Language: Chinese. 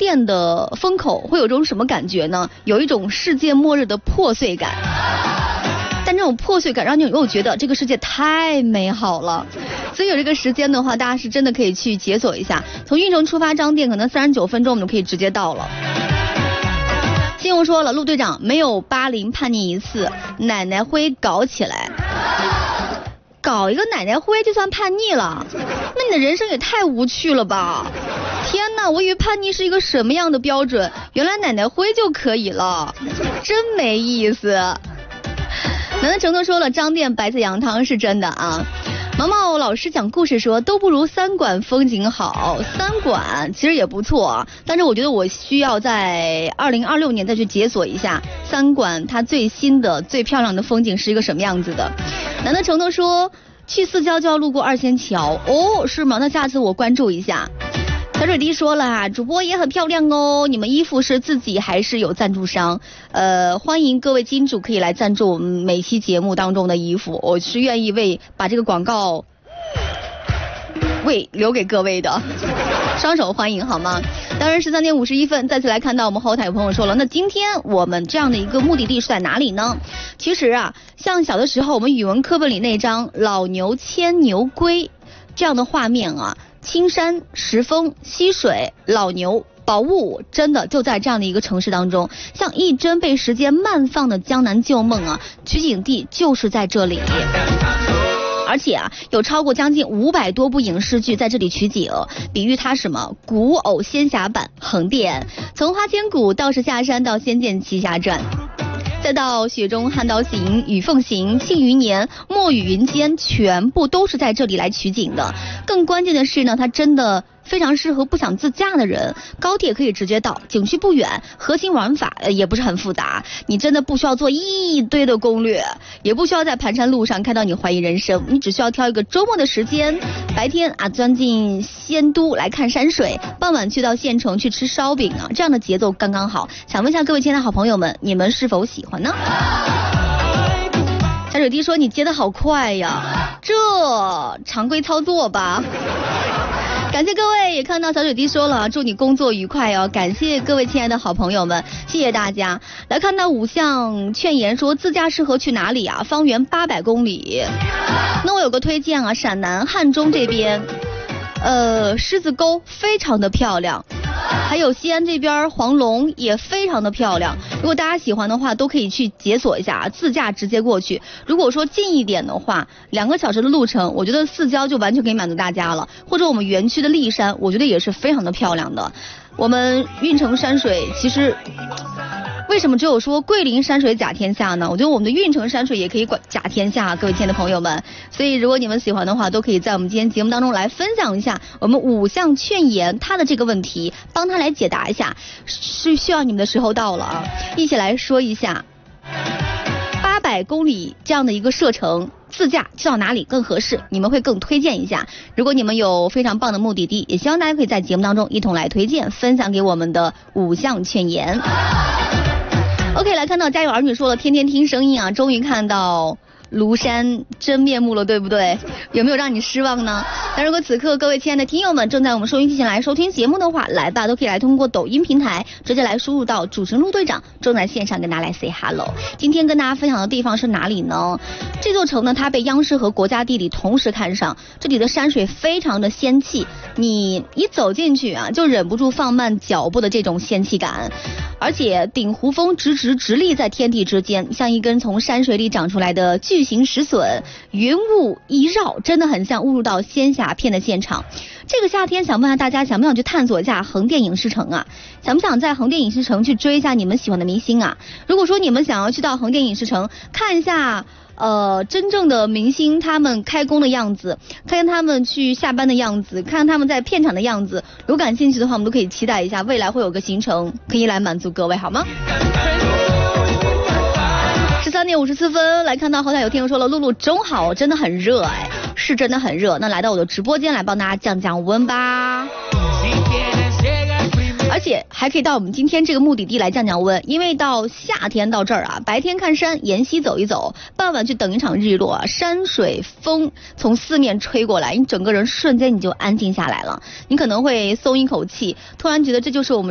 店的风口会有种什么感觉呢？有一种世界末日的破碎感，但这种破碎感让你又觉得这个世界太美好了。所以有这个时间的话，大家是真的可以去解锁一下。从运城出发张店可能39分钟我们就可以直接到了。新闻说了，陆队长没有80叛逆一次，奶奶灰搞起来。搞一个奶奶灰就算叛逆了？那你的人生也太无趣了吧！天哪，我以为叛逆是一个什么样的标准，原来奶奶灰就可以了，真没意思。南南成都说了，张店白菜羊汤是真的啊。毛毛老师讲故事说，都不如三馆风景好。三馆其实也不错，但是我觉得我需要在2026年再去解锁一下三馆它最新的最漂亮的风景是一个什么样子的。南南成都说，去四郊就要路过二仙桥哦，是吗？那下次我关注一下。小水滴说了啊，主播也很漂亮哦，你们衣服是自己还是有赞助商？欢迎各位金主可以来赞助我们每期节目当中的衣服，我是愿意把这个广告留给各位的，双手欢迎好吗？当然13点51分，再次来看到我们后台有朋友说了，那今天我们这样的一个目的地是在哪里呢？其实啊，像小的时候我们语文课本里那张老牛牵牛归这样的画面啊，青山石峰溪水老牛宝物，真的就在这样的一个城市当中，像一帧被时间慢放的江南旧梦啊，取景地就是在这里。而且啊，有超过将近500多部影视剧在这里取景，比喻它什么古偶仙侠版横店，从花千骨道士下山到仙剑奇侠传，再到雪中悍刀行、雨凤行、庆余年、墨雨云间，全部都是在这里来取景的。更关键的是呢，它真的非常适合不想自驾的人，高铁可以直接到，景区不远，核心玩法也不是很复杂，你真的不需要做一堆的攻略，也不需要在盘山路上看到你怀疑人生，你只需要挑一个周末的时间，白天啊钻进仙都来看山水，傍晚去到县城去吃烧饼啊，这样的节奏刚刚好。想问一下各位亲爱的好朋友们，你们是否喜欢呢？小水滴说，你接得好快呀，这常规操作吧。感谢各位，也看到小水滴说了，祝你工作愉快哦。感谢各位亲爱的好朋友们，谢谢大家。来看到五项劝言说，自驾适合去哪里啊？方圆800公里。那我有个推荐啊，陕南汉中这边狮子沟非常的漂亮，还有西安这边黄龙也非常的漂亮。如果大家喜欢的话，都可以去解锁一下，自驾直接过去。如果说近一点的话，2个小时的路程，我觉得四郊就完全可以满足大家了。或者我们园区的骊山，我觉得也是非常的漂亮的。我们运城山水其实为什么只有说桂林山水甲天下呢？我觉得我们的运城山水也可以甲天下，各位亲爱的朋友们。所以如果你们喜欢的话，都可以在我们今天节目当中来分享一下我们5项劝言他的这个问题，帮他来解答一下，是需要你们的时候到了啊！一起来说一下800公里这样的一个射程，自驾去到哪里更合适，你们会更推荐一下。如果你们有非常棒的目的地，也希望大家可以在节目当中一同来推荐分享给我们的5项劝言。OK， 来看到家有儿女说了，天天听声音啊，终于看到庐山真面目了，对不对？有没有让你失望呢？那如果此刻各位亲爱的听友们正在我们收音机前来收听节目的话，来吧，都可以来通过抖音平台直接来输入到主持人陆队长，正在线上跟大家来 say hello。今天跟大家分享的地方是哪里呢？这座城呢，它被央视和国家地理同时看上，这里的山水非常的仙气，你一走进去啊，就忍不住放慢脚步的这种仙气感。而且鼎湖峰直立在天地之间，像一根从山水里长出来的巨型石笋，云雾一绕，真的很像误入到仙侠片的现场。这个夏天想问下大家，想不想去探索一下横店影视城啊？想不想在横店影视城去追一下你们喜欢的明星啊？如果说你们想要去到横店影视城看一下真正的明星他们开工的样子，看他们去下班的样子，看他们在片场的样子，如果感兴趣的话，我们都可以期待一下未来会有个行程可以来满足各位，好吗？13点54分，来看到后台有听友说了，露露中好，真的很热哎，是真的很热。那来到我的直播间来帮大家降降温吧。而且还可以到我们今天这个目的地来降降温，因为到夏天到这儿啊，白天看山，沿溪走一走，傍晚去等一场日落，山水风从四面吹过来，你整个人瞬间你就安静下来了，你可能会松一口气，突然觉得这就是我们